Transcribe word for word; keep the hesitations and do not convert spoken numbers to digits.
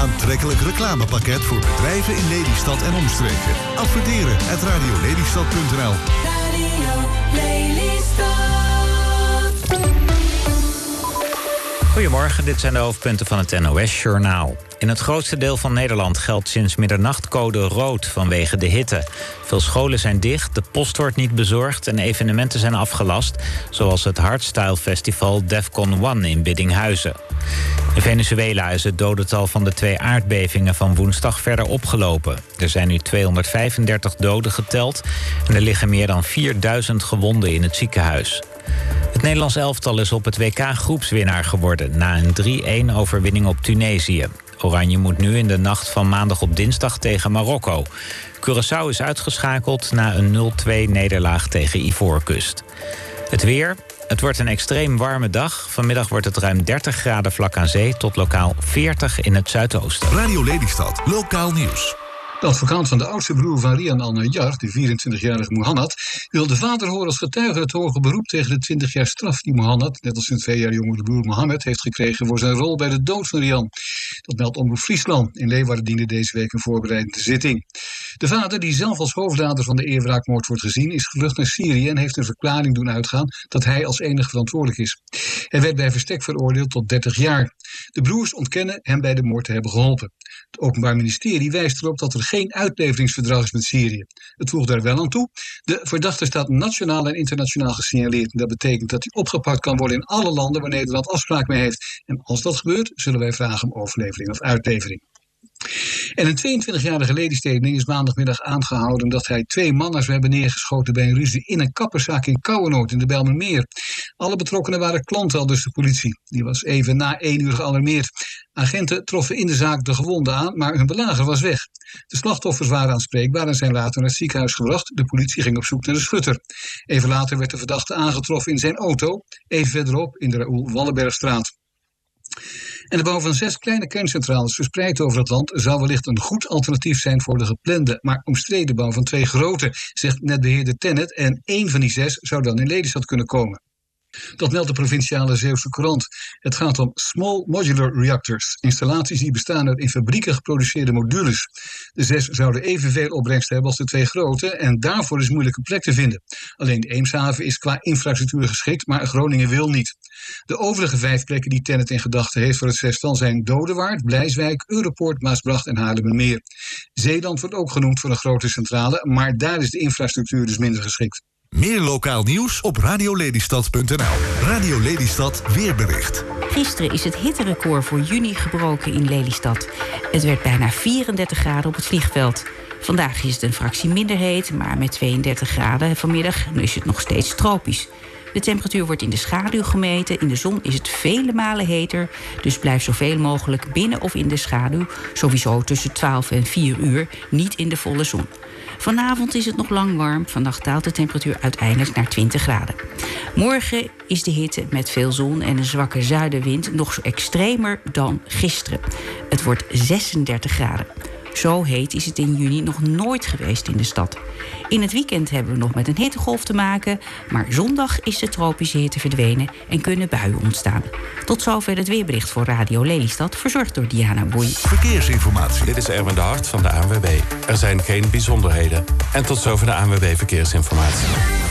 aantrekkelijk reclamepakket voor bedrijven in Lelystad en omstreken. Adverteren at radiolelystad punt n l. Radio Lelystad. Goedemorgen, dit zijn de hoofdpunten van het N O S-journaal. In het grootste deel van Nederland geldt sinds middernacht code rood vanwege de hitte. Veel scholen zijn dicht, de post wordt niet bezorgd en evenementen zijn afgelast, zoals het Hardstyle Festival Defcon één in Biddinghuizen. In Venezuela is het dodental van de twee aardbevingen van woensdag verder opgelopen. Er zijn nu tweehonderdvijfendertig doden geteld en er liggen meer dan vierduizend gewonden in het ziekenhuis. Het Nederlands elftal is op het W K-groepswinnaar geworden na een drie-een overwinning op Tunesië. Oranje moet nu in de nacht van maandag op dinsdag tegen Marokko. Curaçao is uitgeschakeld na een nul-twee nederlaag tegen Ivoorkust. Het weer. Het wordt een extreem warme dag. Vanmiddag wordt het ruim dertig graden vlak aan zee tot lokaal veertig in het zuidoosten. Radio Lelystad, lokaal nieuws. De advocaat van de oudste broer van Rian al-Najjar, de vierentwintigjarige Mohammed, wil de vader horen als getuige het hoge beroep tegen de twintig jaar straf die Mohammed, net als zijn twee jaar jongere broer Mohammed, heeft gekregen voor zijn rol bij de dood van Rian. Dat meldt Omroep Friesland. In Leeuwarden diende deze week een voorbereidende zitting. De vader, die zelf als hoofddader van de eerwraakmoord wordt gezien, is gevlucht naar Syrië en heeft een verklaring doen uitgaan dat hij als enige verantwoordelijk is. Hij werd bij verstek veroordeeld tot dertig jaar. De broers ontkennen hem bij de moord te hebben geholpen. Het Openbaar Ministerie wijst erop dat er geen uitleveringsverdrag is met Syrië. Het voegt daar wel aan toe. De verdachte staat nationaal en internationaal gesignaleerd. En dat betekent dat hij opgepakt kan worden in alle landen waar Nederland afspraak mee heeft. En als dat gebeurt, zullen wij vragen om overlevering of uitlevering. En een tweeëntwintigjarige ledenstedeling is maandagmiddag aangehouden omdat hij twee mannen zou hebben neergeschoten bij een ruzie in een kapperszaak in Kouwenoord in de Bijlmermeer. Alle betrokkenen waren klanten, al dus de politie. Die was even na één uur gealarmeerd. Agenten troffen in de zaak de gewonden aan, maar hun belager was weg. De slachtoffers waren aanspreekbaar en zijn later naar het ziekenhuis gebracht. De politie ging op zoek naar de schutter. Even later werd de verdachte aangetroffen in zijn auto, even verderop in de Raoul Wallenbergstraat. En de bouw van zes kleine kerncentrales verspreid over het land zou wellicht een goed alternatief zijn voor de geplande, maar omstreden bouw van twee grote, zegt netbeheerder Tennet, en één van die zes zou dan in Lelystad kunnen komen. Dat meldt de provinciale Zeeuwse Courant. Het gaat om small modular reactors, installaties die bestaan uit in fabrieken geproduceerde modules. De zes zouden evenveel opbrengst hebben als de twee grote en daarvoor is moeilijk een plek te vinden. Alleen de Eemshaven is qua infrastructuur geschikt, maar Groningen wil niet. De overige vijf plekken die Tennet in gedachten heeft voor het zestal zijn Dodewaard, Blijswijk, Europoort, Maasbracht en Haarlemmermeer. Zeeland wordt ook genoemd voor een grote centrale, maar daar is de infrastructuur dus minder geschikt. Meer lokaal nieuws op radiolelystad punt n l. Radio Lelystad weerbericht. Gisteren is het hitterecord voor juni gebroken in Lelystad. Het werd bijna vierendertig graden op het vliegveld. Vandaag is het een fractie minder heet, maar met tweeëndertig graden vanmiddag is het nog steeds tropisch. De temperatuur wordt in de schaduw gemeten. In de zon is het vele malen heter. Dus blijf zoveel mogelijk binnen of in de schaduw. Sowieso tussen twaalf en vier uur, niet in de volle zon. Vanavond is het nog lang warm. Vannacht daalt de temperatuur uiteindelijk naar twintig graden. Morgen is de hitte met veel zon en een zwakke zuidenwind nog extremer dan gisteren. Het wordt zesendertig graden. Zo heet is het in juni nog nooit geweest in de stad. In het weekend hebben we nog met een hittegolf te maken, maar zondag is de tropische hitte verdwenen en kunnen buien ontstaan. Tot zover het weerbericht voor Radio Lelystad, verzorgd door Diana Boei. Verkeersinformatie. Dit is Erwin de Hart van de A N W B. Er zijn geen bijzonderheden. En tot zover de A N W B Verkeersinformatie.